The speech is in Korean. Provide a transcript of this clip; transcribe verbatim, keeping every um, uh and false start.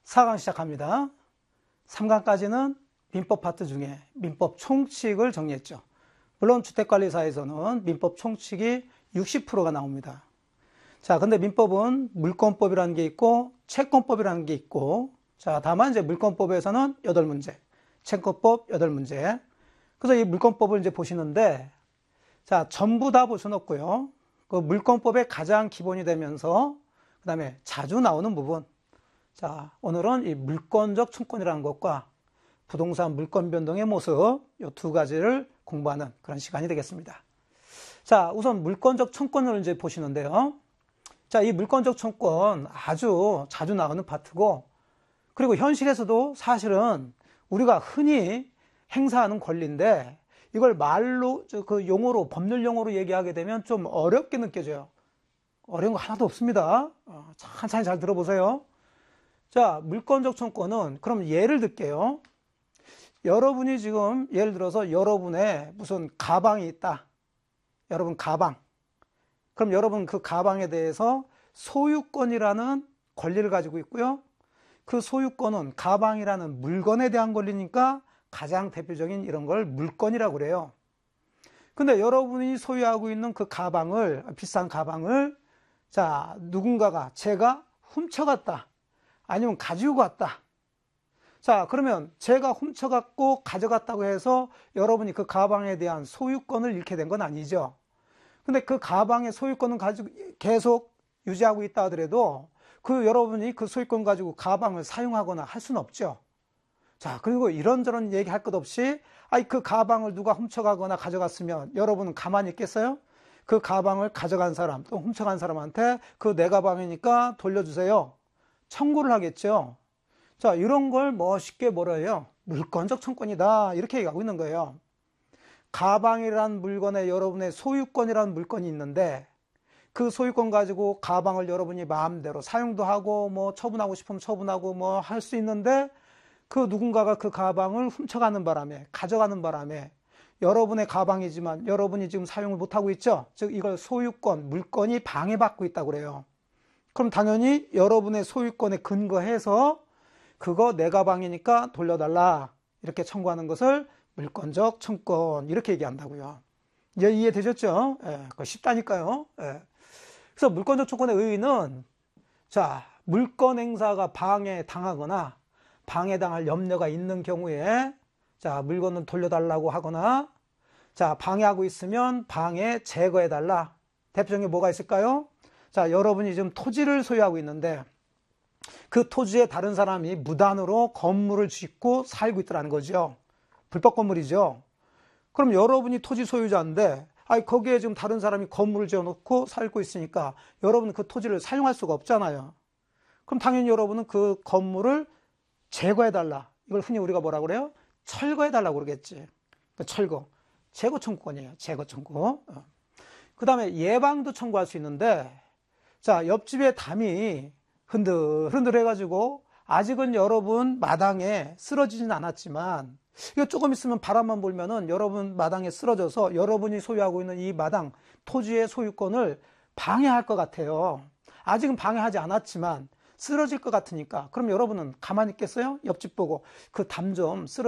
사 강 시작합니다. 삼 강까지는 민법 파트 중에 민법 총칙을 정리했죠. 물론 주택관리사에서는 민법 총칙이 육십 퍼센트가 나옵니다. 자, 근데 민법은 물권법이라는 게 있고 채권법이라는 게 있고, 자, 다만 이제 물권법에서는 여덟 문제, 채권법 여덟 문제. 그래서 이 물권법을 이제 보시는데, 자, 전부 다 볼 수는 없고요. 그 물권법의 가장 기본이 되면서, 그 다음에 자주 나오는 부분. 자, 오늘은 이 물권적 청권이라는 것과 부동산 물권 변동의 모습, 이 두 가지를 공부하는 그런 시간이 되겠습니다. 자, 우선 물권적 청권을 이제 보시는데요. 자, 이 물권적 청권 아주 자주 나오는 파트고, 그리고 현실에서도 사실은 우리가 흔히 행사하는 권리인데, 이걸 말로, 그 용어로, 법률 용어로 얘기하게 되면 좀 어렵게 느껴져요. 어려운 거 하나도 없습니다. 어, 천천히 잘 들어보세요. 자, 물권적 청권은, 그럼 예를 들게요. 여러분이 지금, 예를 들어서 여러분의 무슨 가방이 있다. 여러분 가방. 그럼 여러분 그 가방에 대해서 소유권이라는 권리를 가지고 있고요. 그 소유권은 가방이라는 물건에 대한 권리니까 가장 대표적인 이런 걸 물권이라고 그래요. 근데 여러분이 소유하고 있는 그 가방을, 비싼 가방을, 자, 누군가가, 제가 훔쳐갔다. 아니면 가지고 갔다. 자, 그러면 제가 훔쳐갔고 가져갔다고 해서 여러분이 그 가방에 대한 소유권을 잃게 된 건 아니죠. 근데 그 가방의 소유권은 가지고 계속 유지하고 있다 하더라도 그 여러분이 그 소유권 가지고 가방을 사용하거나 할 수는 없죠. 자, 그리고 이런저런 얘기할 것 없이, 아니, 그 가방을 누가 훔쳐가거나 가져갔으면 여러분은 가만히 있겠어요? 그 가방을 가져간 사람, 또 훔쳐간 사람한테 그 내 가방이니까 돌려주세요. 청구를 하겠죠. 자, 이런 걸 멋있게 뭐라 해요? 물권적 청권이다. 이렇게 얘기하고 있는 거예요. 가방이란 물건에 여러분의 소유권이라는 물건이 있는데, 그 소유권 가지고 가방을 여러분이 마음대로 사용도 하고, 뭐 처분하고 싶으면 처분하고 뭐 할 수 있는데, 그 누군가가 그 가방을 훔쳐가는 바람에, 가져가는 바람에, 여러분의 가방이지만 여러분이 지금 사용을 못하고 있죠? 즉, 이걸 소유권, 물건이 방해받고 있다고 그래요. 그럼 당연히 여러분의 소유권에 근거해서 그거 내 가방이니까 돌려달라. 이렇게 청구하는 것을 물권적 청권. 이렇게 얘기한다고요. 이제 이해되셨죠? 예, 그거 쉽다니까요. 예. 그래서 물권적 청권의 의의는, 자, 물권 행사가 방해당하거나 방해당할 염려가 있는 경우에, 자, 물건을 돌려달라고 하거나, 자, 방해하고 있으면 방해 제거해달라. 대표적인 게 뭐가 있을까요? 자, 여러분이 지금 토지를 소유하고 있는데, 그 토지에 다른 사람이 무단으로 건물을 짓고 살고 있더라는 거죠. 불법 건물이죠. 그럼 여러분이 토지 소유자인데, 아니, 거기에 지금 다른 사람이 건물을 지어놓고 살고 있으니까 여러분은 그 토지를 사용할 수가 없잖아요. 그럼 당연히 여러분은 그 건물을 제거해달라. 이걸 흔히 우리가 뭐라 그래요? 철거해달라고 그러겠지. 그 철거. 재고 청구권이에요. 재고 청구. 어. 그 다음에 예방도 청구할 수 있는데, 자, 옆집에 담이 흔들흔들 해가지고 아직은 여러분 마당에 쓰러지진 않았지만, 이거 조금 있으면 바람만 불면은 여러분 마당에 쓰러져서 여러분이 소유하고 있는 이 마당, 토지의 소유권을 방해할 것 같아요. 아직은 방해하지 않았지만 쓰러질 것 같으니까. 그럼 여러분은 가만히 있겠어요? 옆집 보고 그 담 좀 쓰러